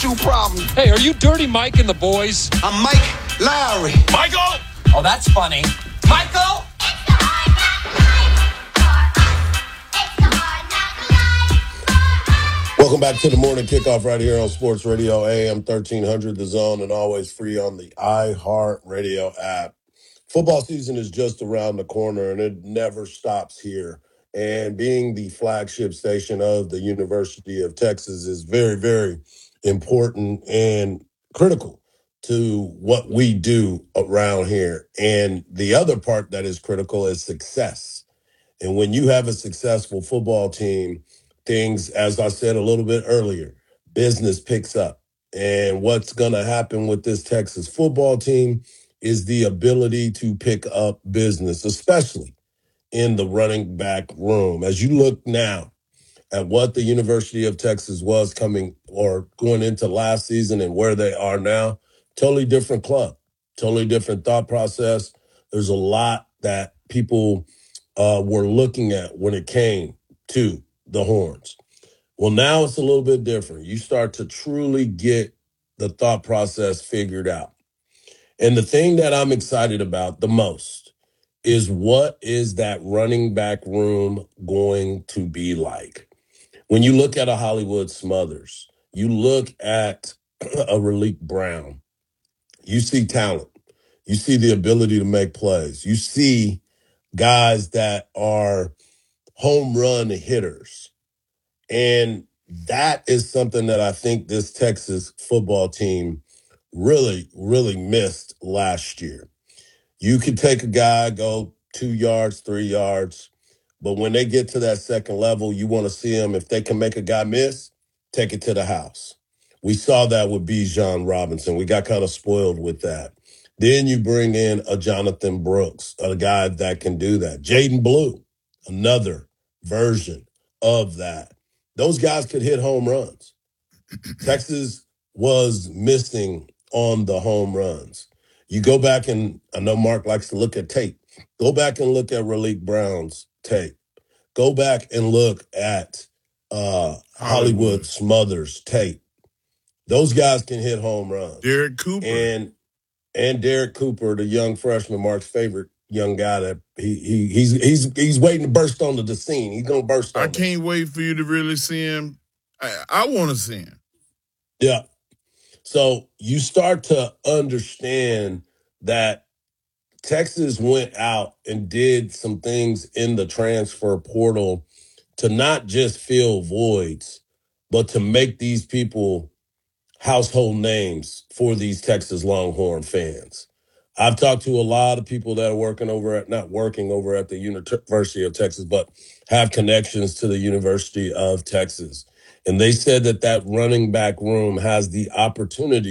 attitude problem. Hey, are you Dirty Mike and the boys? I'm Mike Lowry. Michael! Oh, that's funny. Michael! Welcome back to the morning kickoff right here on Sports Radio AM 1300 The Zone, and always free on the iHeartRadio app. Football season is just around the corner, and it never stops here. And being the flagship station of the University of Texas is very, very important and critical to what we do around here. And the other part that is critical is success. And when you have a successful football team, things, as I said a little bit earlier, business picks up. And what's going to happen with this Texas football team is the ability to pick up business, especially in the running back room. As you look now at what the University of Texas was coming or going into last season and where they are now, totally different club, totally different thought process. There's a lot that people were looking at when it came to the Horns. Well, now it's a little bit different. You start to truly get the thought process figured out. And the thing that I'm excited about the most is what is that running back room going to be like? When you look at a Hollywood Smothers, you look at a Raleek Brown, you see talent. You see the ability to make plays. You see guys that are home run hitters. And that is something that I think this Texas football team really, really missed last year. You could take a guy, go 2 yards, 3 yards, but when they get to that second level, you want to see them. If they can make a guy miss, take it to the house. We saw that with Bijan Robinson. We got kind of spoiled with that. Then you bring in a Jonathan Brooks, a guy that can do that. Jaden Blue, another version of that. Those guys could hit home runs. Texas was missing on the home runs. You go back and I know Mark likes to look at tape. Go back and look at Raleek Brown's tape. Go back and look at Hollywood Smothers tape. Those guys can hit home runs. Derek Cooper. And Derek Cooper, the young freshman, Mark's favorite young guy that he's waiting to burst onto the scene. He's gonna burst on. I can't wait for you to really see him. I want to see him. Yeah. So you start to understand that Texas went out and did some things in the transfer portal to not just fill voids, but to make these people household names for these Texas Longhorn fans. I've talked to a lot of people that are not working over at the University of Texas, but have connections to the University of Texas. And they said that running back room has the opportunity